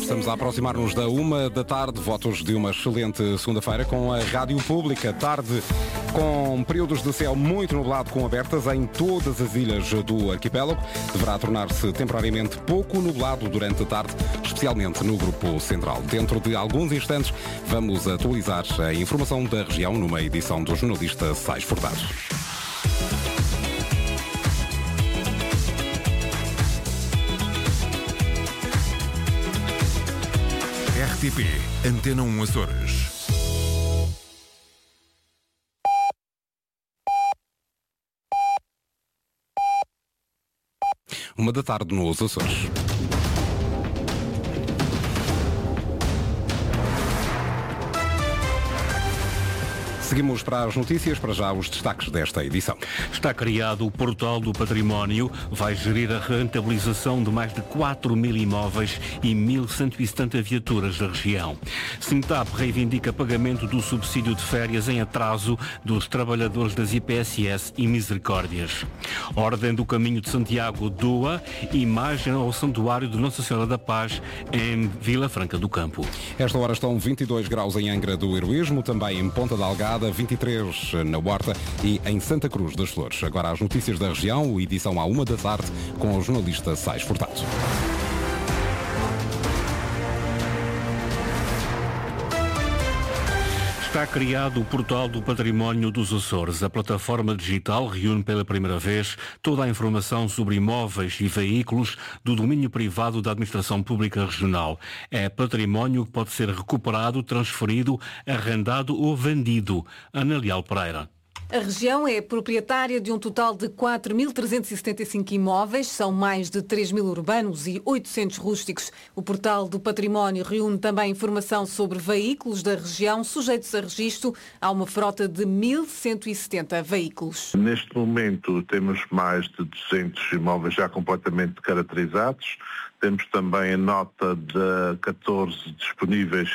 Estamos a aproximar-nos da 1 da tarde, votos de uma excelente segunda-feira com a Rádio Pública. Tarde com períodos de céu muito nublado com abertas em todas as ilhas do arquipélago. Deverá tornar-se temporariamente pouco nublado durante a tarde, especialmente no Grupo Central. Dentro de alguns instantes vamos atualizar a informação da região numa edição do jornalista Sais Furtado. RTP Antena 1 Açores. Uma da tarde nos Açores. Seguimos para as notícias, para já os destaques desta edição. Está criado o Portal do Património, vai gerir a rentabilização de mais de 4.000 imóveis e 1.170 viaturas da região. Sintap reivindica pagamento do subsídio de férias em atraso dos trabalhadores das IPSS e Misericórdias. Ordem do Caminho de Santiago doa imagem ao Santuário de Nossa Senhora da Paz em Vila Franca do Campo. Esta hora estão 22 graus em Angra do Heroísmo, também em Ponta da Algada, 23 na Horta e em Santa Cruz das Flores. Agora as notícias da região, edição à 1 da tarde, com o jornalista Sais Furtado. Está criado o Portal do Património dos Açores. A plataforma digital reúne pela primeira vez toda a informação sobre imóveis e veículos do domínio privado da Administração Pública Regional. É património que pode ser recuperado, transferido, arrendado ou vendido. Ana Leal Pereira. A região é proprietária de um total de 4.375 imóveis, são mais de 3.000 urbanos e 800 rústicos. O Portal do Património reúne também informação sobre veículos da região sujeitos a registro. Há uma frota de 1.170 veículos. Neste momento temos mais de 200 imóveis já completamente caracterizados. Temos também a nota de 14 disponíveis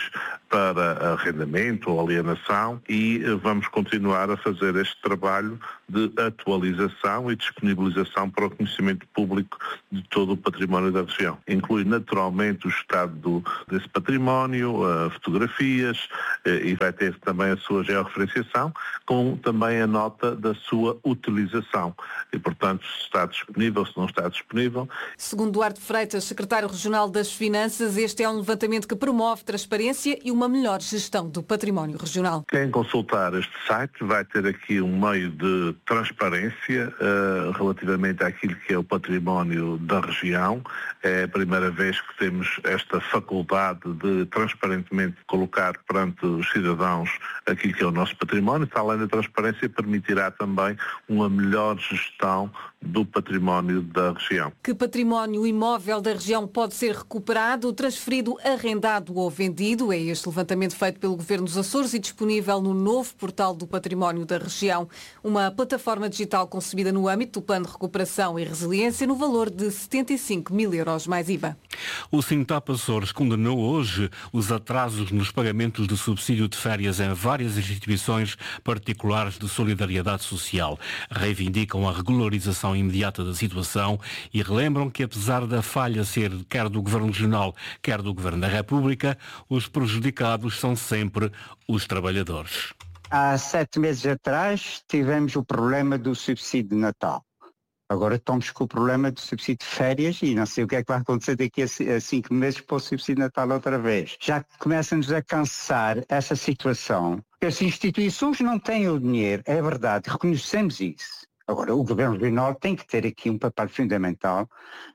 para arrendamento ou alienação e vamos continuar a fazer este trabalho de atualização e disponibilização para o conhecimento público de todo o património da região. Inclui naturalmente o estado desse património, fotografias e vai ter também a sua georreferenciação, com também a nota da sua utilização. E, portanto, se está disponível, se não está disponível. Segundo Duarte Freitas, secretário regional das Finanças, este é um levantamento que promove transparência e uma melhor gestão do património regional. Quem consultar este site vai ter aqui um meio de transparência relativamente àquilo que é o património da região. É a primeira vez que temos esta faculdade de transparentemente colocar perante os cidadãos aquilo que é o nosso património. Além da transparência, permitirá também uma melhor gestão do património da região. Que património imóvel da região pode ser recuperado, transferido, arrendado ou vendido? É este levantamento feito pelo Governo dos Açores e disponível no novo Portal do Património da região. Uma plataforma digital concebida no âmbito do Plano de Recuperação e Resiliência no valor de 75.000 euros mais IVA. O Sintap Açores condenou hoje os atrasos nos pagamentos do subsídio de férias em várias instituições particulares de solidariedade social. Reivindicam a regularização imediata da situação e relembram que, apesar da falha ser quer do Governo Regional, quer do Governo da República, os prejudicados são sempre os trabalhadores. Há 7 meses atrás tivemos o problema do subsídio de Natal. Agora estamos com o problema do subsídio de férias e não sei o que é que vai acontecer daqui a 5 meses para o subsídio de Natal outra vez. Já começa-nos a cansar essa situação. As instituições não têm o dinheiro, é verdade, reconhecemos isso. Agora, o Governo Regional tem que ter aqui um papel fundamental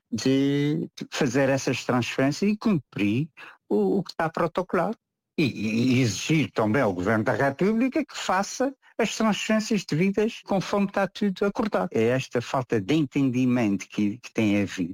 de fazer essas transferências e cumprir o que está protocolado. E exigir também ao Governo da República que faça as transferências devidas conforme está tudo acordado. É esta falta de entendimento que tem havido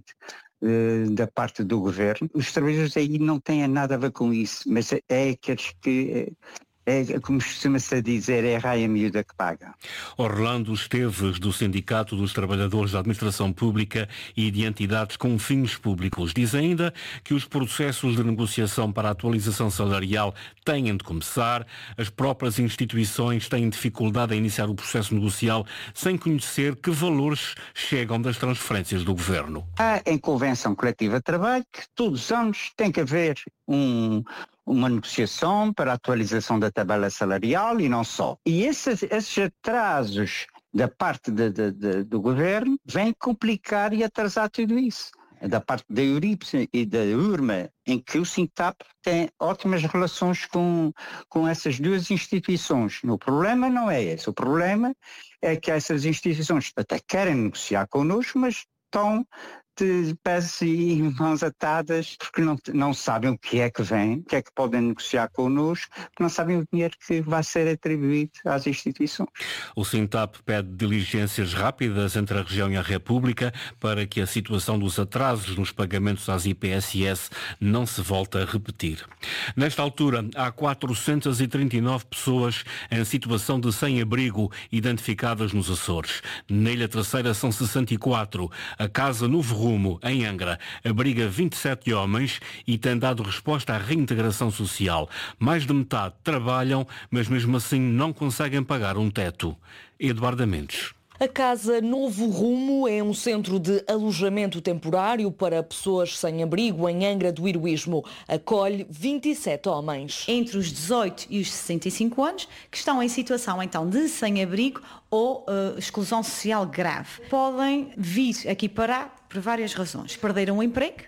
da parte do Governo. Os trabalhadores aí não têm nada a ver com isso, mas é aqueles que como costuma-se dizer, é a raia miúda que paga. Orlando Esteves, do Sindicato dos Trabalhadores da Administração Pública e de Entidades com Fins Públicos, diz ainda que os processos de negociação para a atualização salarial têm de começar. As próprias instituições têm dificuldade em iniciar o processo negocial sem conhecer que valores chegam das transferências do Governo. Há em convenção coletiva de trabalho que todos os anos tem que haver uma negociação para a atualização da tabela salarial e não só. E esses atrasos da parte do Governo vêm complicar e atrasar tudo isso. Da parte da Euripe e da URMA, em que o Sintap tem ótimas relações com essas duas instituições. O problema não é esse. O problema é que essas instituições até querem negociar connosco, mas estão de pés e mãos atadas porque não sabem o que é que vem, o que é que podem negociar connosco, porque não sabem o dinheiro que vai ser atribuído às instituições. O Sintap pede diligências rápidas entre a região e a República para que a situação dos atrasos nos pagamentos às IPSS não se volte a repetir. Nesta altura, há 439 pessoas em situação de sem-abrigo identificadas nos Açores. Na Ilha Terceira são 64. A Casa Novo Rumo, em Angra, abriga 27 homens e tem dado resposta à reintegração social. Mais de metade trabalham, mas mesmo assim não conseguem pagar um teto. Eduardo Mendes. A Casa Novo Rumo é um centro de alojamento temporário para pessoas sem abrigo em Angra do Heroísmo. Acolhe 27 homens. Entre os 18 e os 65 anos, que estão em situação então de sem-abrigo ou exclusão social grave. Podem vir aqui parar por várias razões. Perderam o emprego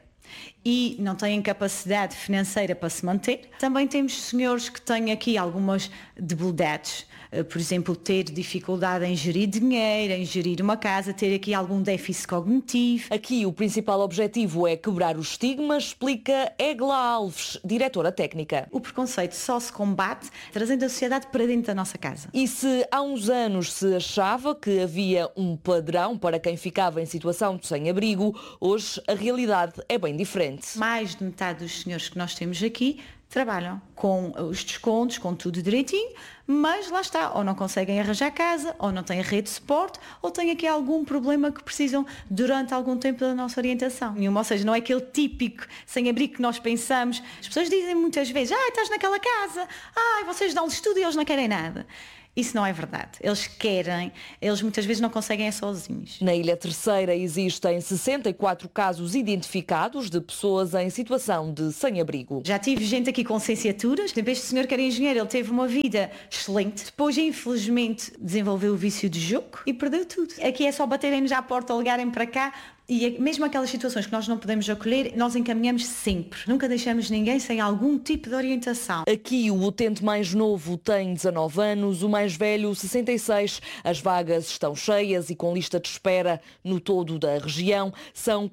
e não têm capacidade financeira para se manter. Também temos senhores que têm aqui algumas debilidades. Por exemplo, ter dificuldade em gerir dinheiro, em gerir uma casa, ter aqui algum déficit cognitivo. Aqui o principal objetivo é quebrar os estigmas, explica Egla Alves, diretora técnica. O preconceito só se combate trazendo a sociedade para dentro da nossa casa. E se há uns anos se achava que havia um padrão para quem ficava em situação de sem-abrigo, hoje a realidade é bem diferente. Mais de metade dos senhores que nós temos aqui trabalham com os descontos, com tudo direitinho, mas lá está, ou não conseguem arranjar casa, ou não têm rede de suporte, ou têm aqui algum problema que precisam durante algum tempo da nossa orientação. Ou seja, não é aquele típico sem-abrigo que nós pensamos. As pessoas dizem muitas vezes, estás naquela casa, vocês dão-lhes estudo e eles não querem nada. Isso não é verdade. Eles querem, eles muitas vezes não conseguem sozinhos. Na Ilha Terceira existem 64 casos identificados de pessoas em situação de sem-abrigo. Já tive gente aqui com licenciaturas. Este senhor que era engenheiro, ele teve uma vida excelente. Depois, infelizmente, desenvolveu o vício de jogo e perdeu tudo. Aqui é só baterem-nos à porta ou ligarem para cá. E mesmo aquelas situações que nós não podemos acolher, nós encaminhamos sempre. Nunca deixamos ninguém sem algum tipo de orientação. Aqui o utente mais novo tem 19 anos, o mais velho 66. As vagas estão cheias e com lista de espera no todo da região. São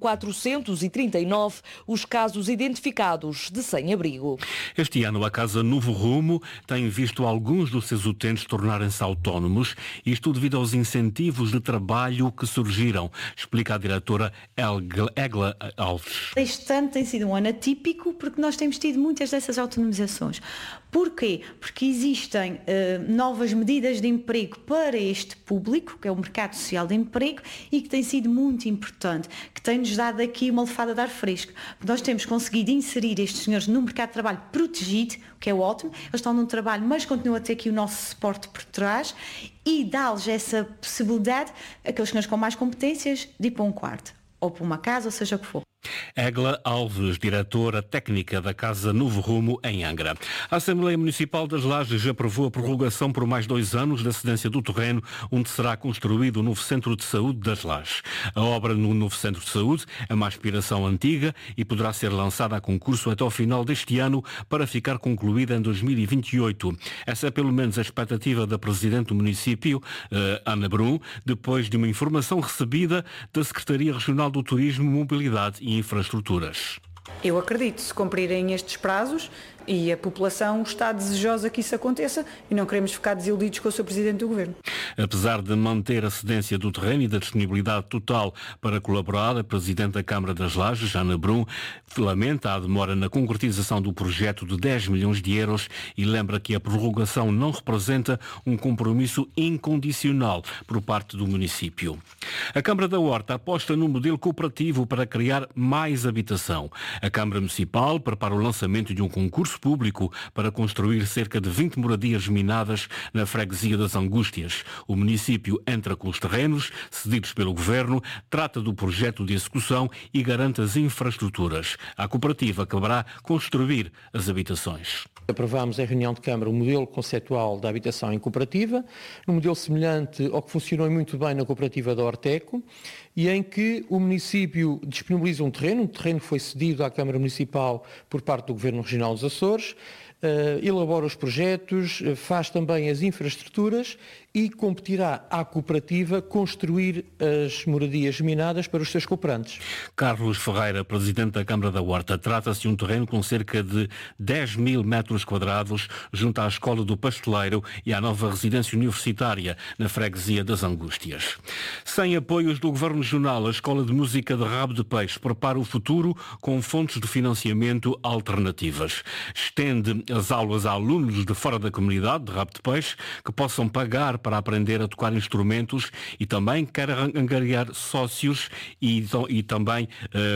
439 os casos identificados de sem-abrigo. Este ano a Casa Novo Rumo tem visto alguns dos seus utentes tornarem-se autónomos, isto devido aos incentivos de trabalho que surgiram, explica a diretora Egla Alves. Este ano tem sido um ano atípico porque nós temos tido muitas dessas autonomizações. Porquê? Porque existem novas medidas de emprego para este público, que é o mercado social de emprego, e que tem sido muito importante, que tem-nos dado aqui uma lefada de ar fresco. Nós temos conseguido inserir estes senhores no mercado de trabalho protegido, que é ótimo. Eles estão num trabalho, mas continuam a ter aqui o nosso suporte por trás e dá-lhes essa possibilidade, aqueles senhores com mais competências, de ir para um quarto, ou para uma casa, ou seja o que for. Egla Alves, diretora técnica da Casa Novo Rumo, em Angra. A Assembleia Municipal das Lajes aprovou a prorrogação por mais 2 anos da cedência do terreno onde será construído o novo Centro de Saúde das Lajes. A obra no novo Centro de Saúde é uma aspiração antiga e poderá ser lançada a concurso até ao final deste ano para ficar concluída em 2028. Essa é pelo menos a expectativa da Presidente do município, Ana Brum, depois de uma informação recebida da Secretaria Regional do Turismo, Mobilidade e Infraestruturas. Eu acredito, se cumprirem estes prazos, E a população está desejosa que isso aconteça e não queremos ficar desiludidos com o Sr. Presidente do Governo. Apesar de manter a cedência do terreno e da disponibilidade total para colaborar, a Presidente da Câmara das Lajes, Ana Brum, lamenta a demora na concretização do projeto de 10 milhões de euros e lembra que a prorrogação não representa um compromisso incondicional por parte do município. A Câmara da Horta aposta num modelo cooperativo para criar mais habitação. A Câmara Municipal prepara o lançamento de um concurso público para construir cerca de 20 moradias minadas na freguesia das Angústias. O município entra com os terrenos cedidos pelo Governo, trata do projeto de execução e garante as infraestruturas. A cooperativa acabará construir as habitações. Aprovámos em reunião de Câmara o modelo conceptual da habitação em cooperativa, um modelo semelhante ao que funcionou muito bem na cooperativa da Orteco, e em que o município disponibiliza um terreno que foi cedido à Câmara Municipal por parte do Governo Regional dos Açores, elabora os projetos, faz também as infraestruturas e competirá à cooperativa construir as moradias minadas para os seus cooperantes. Carlos Ferreira, Presidente da Câmara da Horta, trata-se de um terreno com cerca de 10 mil metros quadrados junto à Escola do Pasteleiro e à nova residência universitária na freguesia das Angústias. Sem apoios do Governo Regional, a Escola de Música de Rabo de Peixe prepara o futuro com fontes de financiamento alternativas. Estende as aulas a alunos de fora da comunidade de Rabo de Peixe que possam pagar para aprender a tocar instrumentos e também quer angariar sócios e também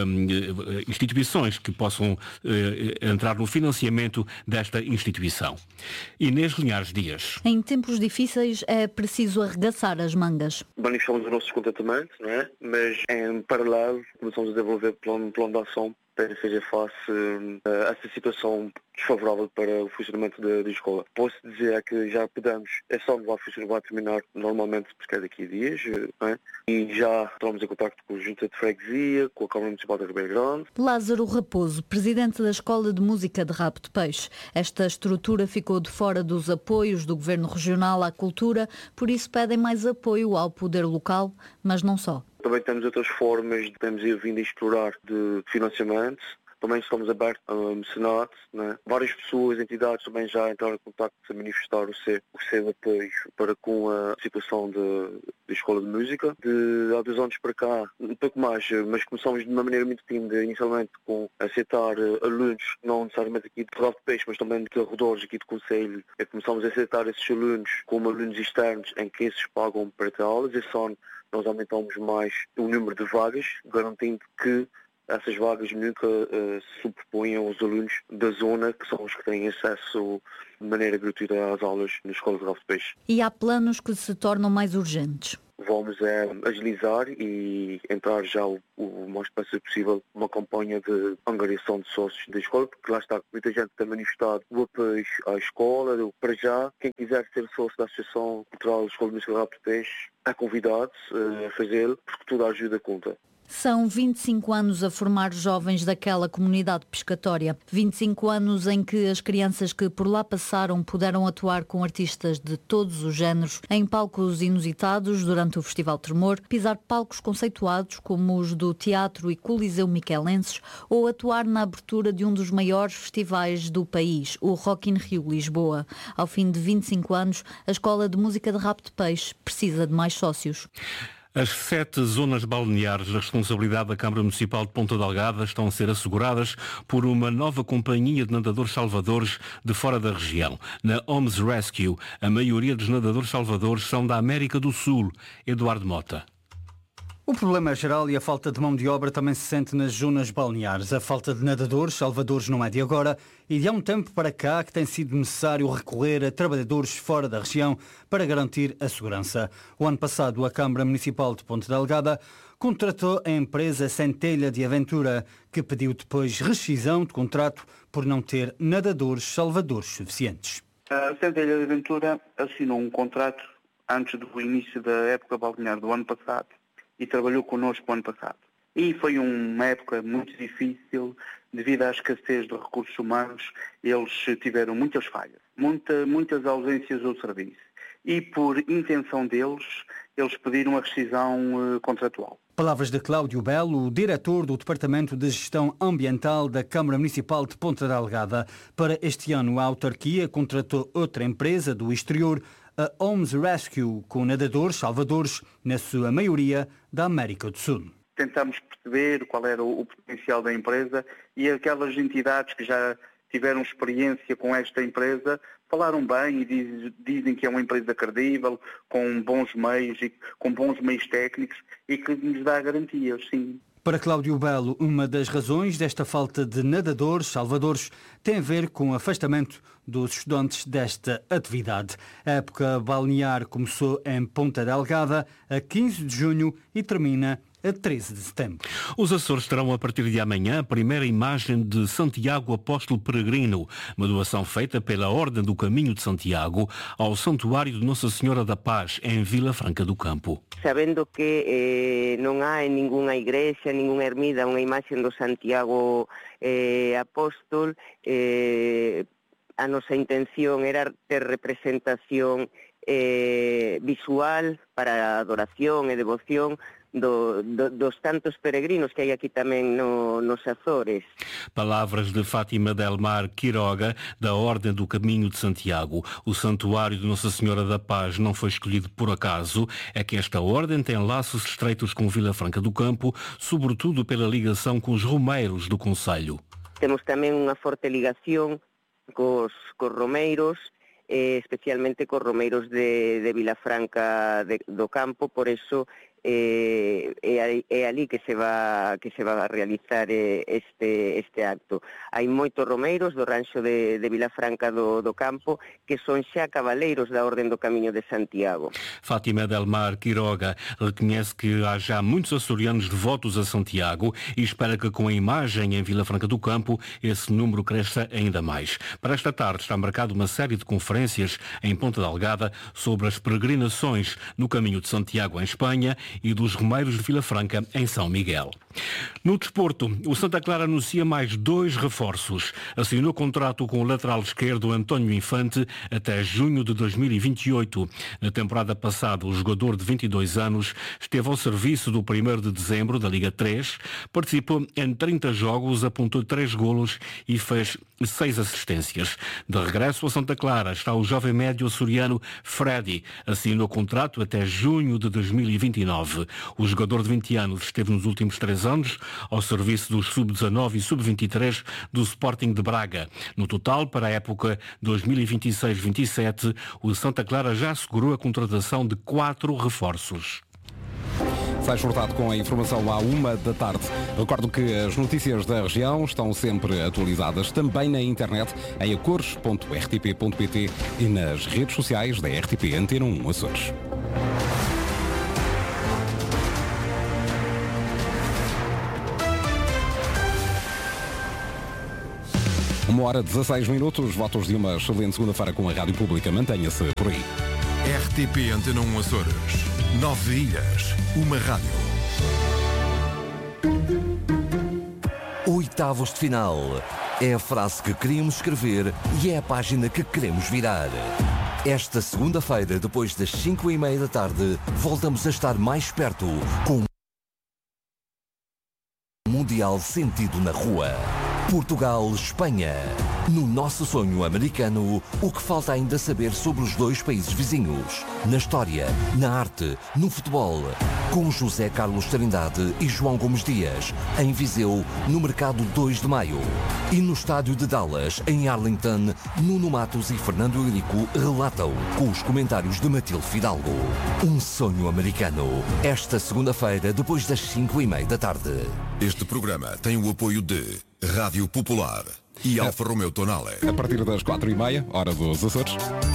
instituições que possam entrar no financiamento desta instituição. Inês Linhares Dias. Em tempos difíceis é preciso arregaçar as mangas. Manifestamos o nosso descontentamento, não é? Mas em paralelo começamos a desenvolver um plano de ação para fazer face a essa situação desfavorável para o funcionamento da escola. Posso dizer que já pedimos, é só vai terminar normalmente porque é daqui a dias, não é? E já entramos em contacto com a Junta de Freguesia, com a Câmara Municipal de Ribeiro Grande. Lázaro Raposo, Presidente da Escola de Música de Rabo de Peixe. Esta estrutura ficou de fora dos apoios do Governo Regional à cultura, por isso pedem mais apoio ao poder local, mas não só. Também temos outras formas de termos vindo a explorar de financiamento. Também estamos abertos ao mecenato, né? Várias pessoas, entidades também já entraram em contato a manifestar o seu apoio para com a situação da Escola de Música. Há 2 anos para cá, um pouco mais, mas começamos de uma maneira muito tímida, inicialmente com aceitar alunos, não necessariamente aqui de Rabo de Peixe, mas também de arredores aqui do Conselho. Começamos a aceitar esses alunos como alunos externos em que esses pagam para ter aulas. Esse ano nós aumentamos mais o número de vagas, garantindo que essas vagas nunca se superponham aos alunos da zona, que são os que têm acesso de maneira gratuita às aulas na Escola de Rabo de Peixe. E há planos que se tornam mais urgentes. Vamos agilizar e entrar já o mais depressa possível uma campanha de angariação de sócios da escola, porque lá está, muita gente tem manifestado o apoio à escola. Para já, quem quiser ser sócio da Associação Cultural Escola de Música de Rabo de Peixe é convidado a fazê-lo, porque toda a ajuda conta. São 25 anos a formar jovens daquela comunidade pescatória. 25 anos em que as crianças que por lá passaram puderam atuar com artistas de todos os géneros, em palcos inusitados durante o Festival Tremor, pisar palcos conceituados como os do Teatro e Coliseu Miquelenses ou atuar na abertura de um dos maiores festivais do país, o Rock in Rio Lisboa. Ao fim de 25 anos, a Escola de Música de Rabo de Peixe precisa de mais sócios. As 7 zonas balneares da responsabilidade da Câmara Municipal de Ponta Delgada estão a ser asseguradas por uma nova companhia de nadadores salvadores de fora da região. Na Homes Rescue, a maioria dos nadadores salvadores são da América do Sul. Eduardo Mota. O problema é geral e a falta de mão de obra também se sente nas zonas balneares. A falta de nadadores, salvadores não é de agora e de há um tempo para cá que tem sido necessário recorrer a trabalhadores fora da região para garantir a segurança. O ano passado, a Câmara Municipal de Ponta Delgada contratou a empresa Centelha de Aventura, que pediu depois rescisão de contrato por não ter nadadores salvadores suficientes. A Centelha de Aventura assinou um contrato antes do início da época balnear do ano passado e trabalhou connosco o ano passado. E foi uma época muito difícil, devido à escassez de recursos humanos, eles tiveram muitas falhas, muitas ausências do serviço. E por intenção deles, eles pediram a rescisão contratual. Palavras de Cláudio Belo, o diretor do Departamento de Gestão Ambiental da Câmara Municipal de Ponta Delgada. Para este ano, a autarquia contratou outra empresa do exterior, a Homes Rescue, com nadadores salvadores, na sua maioria, da América do Sul. Tentamos perceber qual era o potencial da empresa e aquelas entidades que já tiveram experiência com esta empresa falaram bem e dizem que é uma empresa credível, com bons meios técnicos e que nos dá garantias, sim. Para Cláudio Belo, uma das razões desta falta de nadadores salvadores tem a ver com o afastamento dos estudantes desta atividade. A época balnear começou em Ponta Delgada a 15 de junho e termina a 13 de setembro. Os Açores terão a partir de amanhã a primeira imagem de Santiago Apóstolo Peregrino, uma doação feita pela Ordem do Caminho de Santiago ao Santuário de Nossa Senhora da Paz, em Vila Franca do Campo. Sabendo que não há em nenhuma igreja, nenhuma ermida, uma imagem do Santiago Apóstolo, a nossa intenção era ter representação visual para a adoración e devoción dos tantos peregrinos que hai aquí tamén nos Açores. Palavras de Fátima Delmar Quiroga, da Ordem do Caminho de Santiago. O Santuário de Nossa Senhora da Paz não foi escolhido por acaso, é que esta ordem tem laços estreitos com Vila Franca do Campo, sobretudo pela ligação com os romeiros do concello. Temos tamén unha forte ligación cos romeiros, especialmente cos romeiros de Vila Franca do Campo, por eso é ali que se va a realizar este acto. Hai moitos romeiros do ranxo de Vila Franca do Campo que son xa cabaleiros da Orden do Camiño de Santiago. Fátima Delmar Quiroga reconhece que há já muitos açorianos devotos a Santiago e espera que com a imagem em Vila Franca do Campo esse número cresça ainda mais. Para esta tarde está marcada uma série de conferências em Ponta Delgada sobre as peregrinações no Caminho de Santiago em Espanha e dos Romeiros de Vila Franca em São Miguel. No desporto, o Santa Clara anuncia mais 2 reforços. Assinou contrato com o lateral esquerdo António Infante até junho de 2028. Na temporada passada, o jogador de 22 anos esteve ao serviço do 1º de dezembro da Liga 3, participou em 30 jogos, apontou 3 golos e fez 6 assistências. De regresso ao Santa Clara está o jovem médio açoriano Freddy. Assinou contrato até junho de 2029. O jogador de 20 anos esteve nos últimos 3 anos ao serviço dos sub-19 e sub-23 do Sporting de Braga. No total, para a época 2026-27, o Santa Clara já assegurou a contratação de 4 reforços. Sai Furtado com a informação à 1 da tarde. Recordo que as notícias da região estão sempre atualizadas também na internet em acores.rtp.pt e nas redes sociais da RTP Antena 1 Açores. Uma hora 16 minutos, votos de uma excelente segunda-feira com a Rádio Pública. Mantenha-se por aí. RTP Antena 1 Açores. 9 ilhas, uma rádio. Oitavos de final. É a frase que queríamos escrever e é a página que queremos virar. Esta segunda-feira, depois das 5:30 da tarde, voltamos a estar mais perto com o Mundial sentido na rua. Portugal-Espanha. No nosso sonho americano, o que falta ainda saber sobre os 2 países vizinhos? Na história, na arte, no futebol. Com José Carlos Trindade e João Gomes Dias, em Viseu, no Mercado 2 de Maio. E no estádio de Dallas, em Arlington, Nuno Matos e Fernando Eurico relatam, com os comentários de Matilde Fidalgo. Um sonho americano. Esta segunda-feira, depois das 5:30 da tarde. Este programa tem o apoio de Rádio Popular e Alfa Romeo Tonale. A partir das 4:30, hora dos Açores.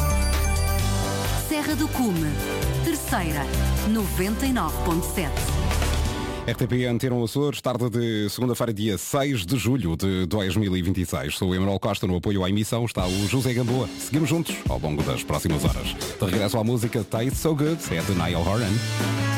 Serra do Cume, terceira, 99.7. RTP Antena 1 Açores, tarde de segunda-feira, dia 6 de julho de 2026. Sou o Emanuel Costa, no apoio à emissão está o José Gamboa. Seguimos juntos ao longo das próximas horas. De regresso à música Taste So Good, é de Niall Horan.